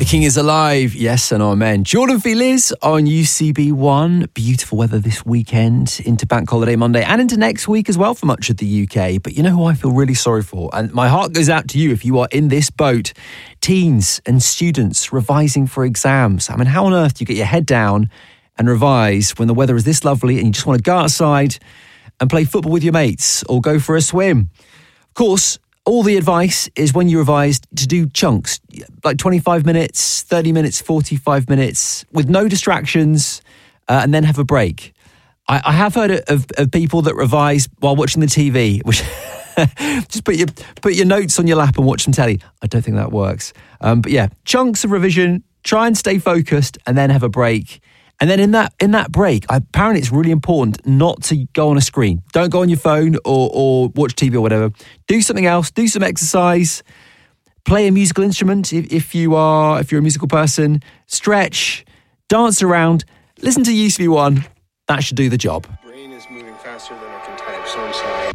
The King is alive, yes and amen. Jordan Feliz on UCB1. Beautiful weather this weekend into Bank Holiday Monday and into next week as well for much of the UK. But you know who I feel really sorry for? And my heart goes out to you if you are in this boat. Teens and students revising for exams. I mean, how on earth do you get your head down and revise when the weather is this lovely and you just want to go outside and play football with your mates or go for a swim? Of course, all the advice is when you revise to do chunks, like 25 minutes, 30 minutes, 45 minutes, with no distractions, and then have a break. I have heard of people that revise while watching the TV, which just put your notes on your lap and watch some telly. I don't think that works. But yeah, chunks of revision, try and stay focused, and then have a break. And then in that break, apparently it's really important not to go on a screen. Don't go on your phone or watch TV or whatever. Do something else. Do some exercise. Play a musical instrument if you're a musical person. Stretch. Dance around. Listen to UCB1. That should do the job. Brain is moving faster than I can type, so I'm sorry.